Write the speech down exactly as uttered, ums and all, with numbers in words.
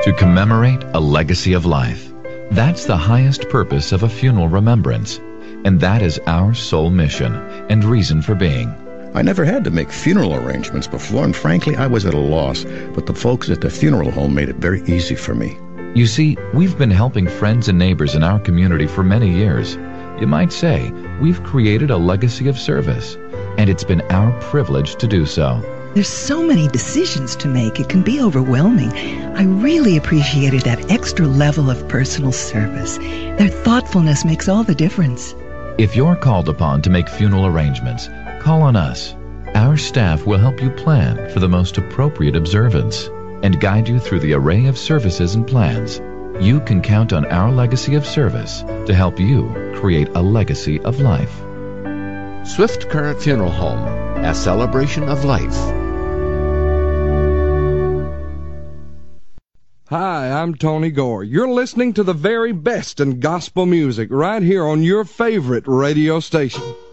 to commemorate a legacy of life. That's the highest purpose of a funeral remembrance, and that is our sole mission and reason for being. I never had to make funeral arrangements before, and frankly, I was at a loss, but the folks at the funeral home made it very easy for me. You see, we've been helping friends and neighbors in our community for many years. You might say we've created a legacy of service, and it's been our privilege to do so. There's so many decisions to make, it can be overwhelming. I really appreciated that extra level of personal service. Their thoughtfulness makes all the difference. If you're called upon to make funeral arrangements, call on us. Our staff will help you plan for the most appropriate observance and guide you through the array of services and plans. You can count on our legacy of service to help you create a legacy of life. Swift Current Funeral Home, a celebration of life. Hi, I'm Tony Gore. You're listening to the very best in gospel music right here on your favorite radio station.